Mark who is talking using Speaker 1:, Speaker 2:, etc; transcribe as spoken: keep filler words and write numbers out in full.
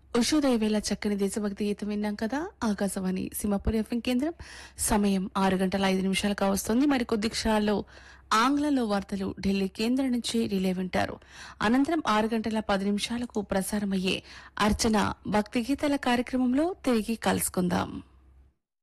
Speaker 1: ఉషోదయ వేళ చక్కని దేశభక్తి గీతం విన్నాం కదా. ఆకాశవాణి సింహపురి ఎఫ్ఎం కేంద్రం. సమయం ఆరు గంటల ఐదు నిమిషాలుగా వస్తుంది. మరి కొద్ది క్షణాల్లో ఆంగ్లంలో వార్తలు ఢిల్లీ కేంద్రం నుంచి రిలే వింటారు. అనంతరం ఆరు గంటల పది నిమిషాలకు ప్రసారమయ్యే అర్చన భక్తి గీతాల కార్యక్రమంలో తిరిగి కలుసుకుందాం.